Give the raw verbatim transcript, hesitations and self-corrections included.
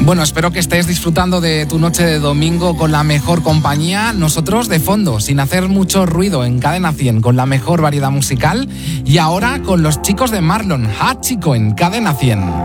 Bueno, espero que estés disfrutando de tu noche de domingo con la mejor compañía. Nosotros de fondo, sin hacer mucho ruido, en Cadena cien, con la mejor variedad musical. Y ahora con los chicos de Marlon, Hachiko en Cadena cien.